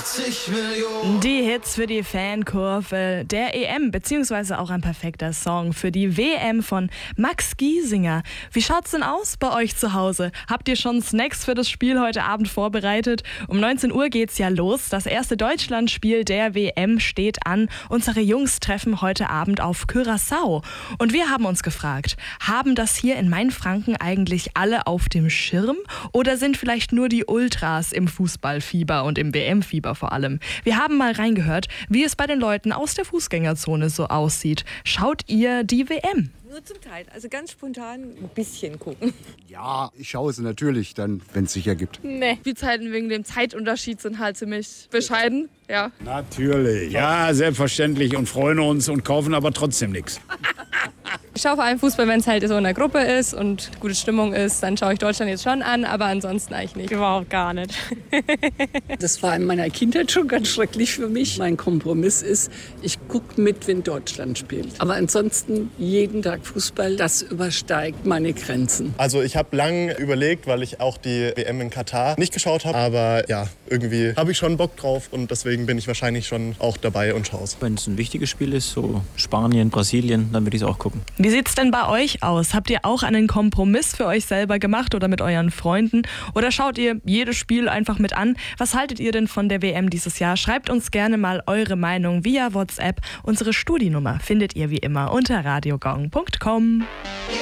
80 Millionen. Die Hits für die Fankurve der EM, beziehungsweise auch ein perfekter Song für die WM von Max Giesinger. Wie schaut's denn aus bei euch zu Hause? Habt ihr schon Snacks für das Spiel heute Abend vorbereitet? Um 19 Uhr geht's ja los. Das erste Deutschlandspiel der WM steht an. Unsere Jungs treffen heute Abend auf Curaçao. Und wir haben uns gefragt, haben das hier in Mainfranken eigentlich alle auf dem Schirm? Oder sind vielleicht nur die Ultras im Fußballfieber und im WM-Fieber vor allem? Wir haben mal reingehört, wie es bei den Leuten aus der Fußgängerzone so aussieht. Schaut ihr die WM? Nur zum Teil, also ganz spontan ein bisschen gucken. Ja, ich schaue es natürlich dann, wenn es sich ergibt. Nee, die Zeiten wegen dem Zeitunterschied sind halt ziemlich bescheiden, ja. Natürlich, ja, selbstverständlich und freuen uns und kaufen aber trotzdem nichts. Ich schaue vor allem Fußball, wenn es halt so in der Gruppe ist und gute Stimmung ist, dann schaue ich Deutschland jetzt schon an, aber ansonsten eigentlich nicht. Überhaupt gar nicht. Das war in meiner Kindheit schon ganz schrecklich für mich. Mein Kompromiss ist, ich gucke mit, wenn Deutschland spielt. Aber ansonsten jeden Tag Fußball, das übersteigt meine Grenzen. Also ich habe lange überlegt, weil ich auch die WM in Katar nicht geschaut habe. Aber ja, irgendwie habe ich schon Bock drauf und deswegen bin ich wahrscheinlich schon auch dabei und schaue es. Wenn es ein wichtiges Spiel ist, so Spanien, Brasilien, dann würde ich es auch gucken. Wie sieht's denn bei euch aus? Habt ihr auch einen Kompromiss für euch selber gemacht oder mit euren Freunden? Oder schaut ihr jedes Spiel einfach mit an? Was haltet ihr denn von der WM dieses Jahr? Schreibt uns gerne mal eure Meinung via WhatsApp. Unsere Studinummer findet ihr wie immer unter radiogong.com.